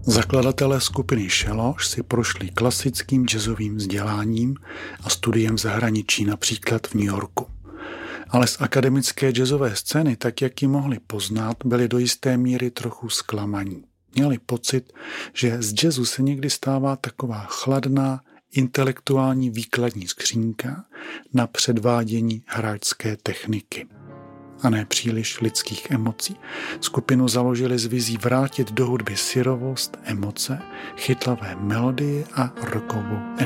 Zakladatelé skupiny Šeloš si prošli klasickým jazzovým vzděláním a studiem v zahraničí, například v New Yorku. Ale z akademické jazzové scény, tak jak ji mohli poznat, byli do jisté míry trochu zklamaní. Měli pocit, že z jazzu se někdy stává taková chladná, intelektuální výkladní skřínka na předvádění hráčské techniky a ne příliš lidských emocí. Skupinu založili s vizí vrátit do hudby syrovost, emoce, chytlavé melodie a rockovou